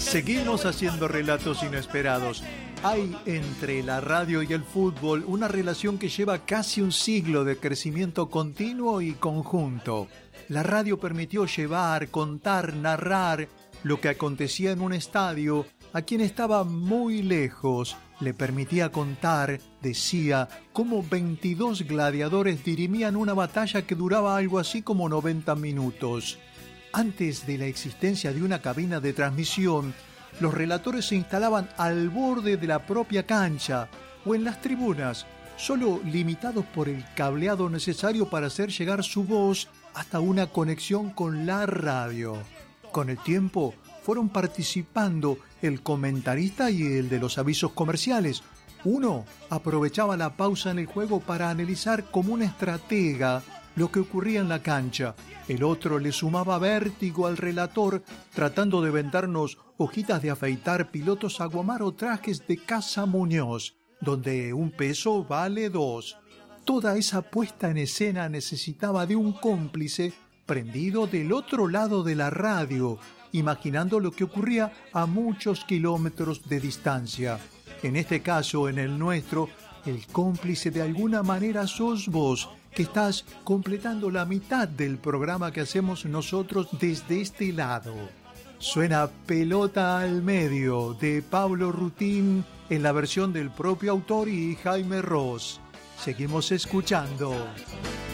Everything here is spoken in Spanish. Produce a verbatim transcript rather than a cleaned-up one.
Seguimos haciendo relatos inesperados. Hay entre la radio y el fútbol una relación que lleva casi un siglo de crecimiento continuo y conjunto. La radio permitió llevar, contar, narrar lo que acontecía en un estadio a quien estaba muy lejos. Le permitía contar, decía, cómo veintidós gladiadores dirimían una batalla que duraba algo así como noventa minutos. Antes de la existencia de una cabina de transmisión, los relatores se instalaban al borde de la propia cancha o en las tribunas, solo limitados por el cableado necesario para hacer llegar su voz hasta una conexión con la radio. Con el tiempo, fueron participando el comentarista y el de los avisos comerciales. Uno aprovechaba la pausa en el juego para analizar como un estratega lo que ocurría en la cancha. El otro le sumaba vértigo al relator, tratando de vendernos hojitas de afeitar, pilotos Aguamar o trajes de Casa Muñoz, donde un peso vale dos. Toda esa puesta en escena necesitaba de un cómplice prendido del otro lado de la radio, imaginando lo que ocurría a muchos kilómetros de distancia. En este caso, en el nuestro, el cómplice de alguna manera sos vos, que estás completando la mitad del programa que hacemos nosotros desde este lado. Suena Pelota al Medio, de Pablo Rutín, en la versión del propio autor y Jaime Ross. Seguimos escuchando.